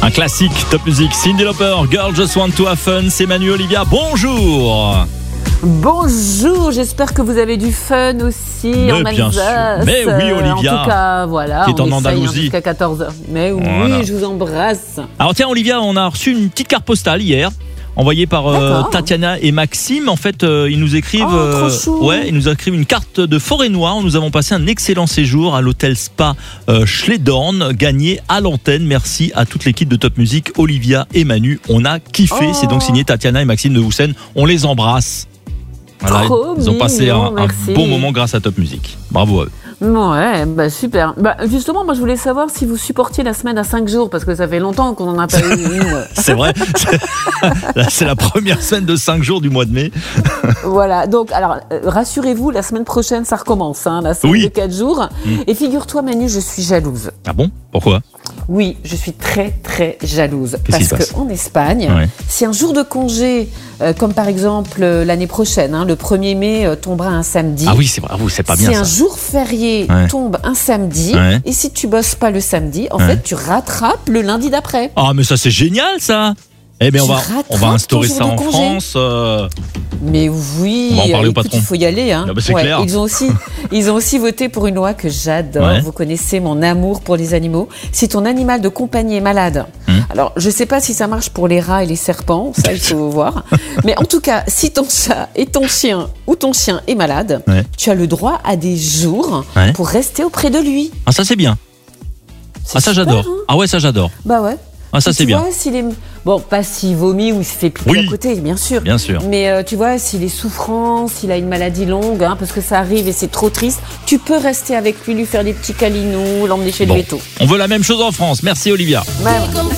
Un classique Top Music, Cyndi Lauper, Girl Just Want to Have Fun, c'est Manu Olivia, bonjour. Bonjour, j'espère que vous avez du fun aussi en Alsace. Bien sûr. Mais oui, Olivia. En tout cas, voilà, qui est en Andalousie jusqu'à 14h. Mais oui, voilà. Je vous embrasse. Alors tiens, Olivia, on a reçu une petite carte postale hier, envoyée par Tatiana et Maxime. En fait, ils nous écrivent, ils nous écrivent une carte de Forêt-Noire. Nous avons passé un excellent séjour à l'hôtel Spa Schledorn, gagné à l'antenne. Merci à toute l'équipe de Top Music, Olivia et Manu. On a kiffé. C'est donc signé Tatiana et Maxime de Houssen. On les embrasse. Voilà, ils ont passé un bon moment grâce à Top Music. Bravo à eux. Ouais, super. Justement, moi je voulais savoir si vous supportiez la semaine à 5 jours, parce que ça fait longtemps qu'on n'en a pas eu une. C'est vrai. Là, c'est la première semaine de 5 jours du mois de mai. Voilà, donc alors rassurez-vous, la semaine prochaine ça recommence, la semaine de 4 jours. Et figure-toi Manu, je suis jalouse. Ah bon ? Pourquoi ? Oui, je suis très très jalouse. Qu'est-ce parce qu'en Espagne, si un jour de congé, comme par exemple l'année prochaine, le 1er mai tombera un samedi. Ah oui, c'est vrai, c'est pas bien ça. Si un jour férié tombe un samedi, et si tu bosses pas le samedi, en fait tu rattrapes le lundi d'après. Ah mais ça c'est génial ça. Eh bien on va instaurer ça en France. Mais oui, on va en parler au patron. Il faut y aller. C'est clair. Ils ont aussi voté pour une loi que j'adore. Vous connaissez mon amour pour les animaux. Si ton animal de compagnie est malade, alors je sais pas si ça marche pour les rats et les serpents, ça il faut voir. Mais en tout cas, si ton chat et ton chien ou ton chien est malade, tu as le droit à des jours pour rester auprès de lui. Ah ça c'est bien. Ça j'adore. Ah ouais, ça j'adore. Bah ouais. Ah ça c'est bien. Vois, s'il est... Bon, pas s'il vomit ou il se fait piquer à côté, bien sûr. Bien sûr. Mais tu vois, s'il est souffrant, s'il a une maladie longue, parce que ça arrive et c'est trop triste, tu peux rester avec lui, lui faire des petits câlinous, l'emmener chez le véto. On veut la même chose en France. Merci Olivia. Ouais.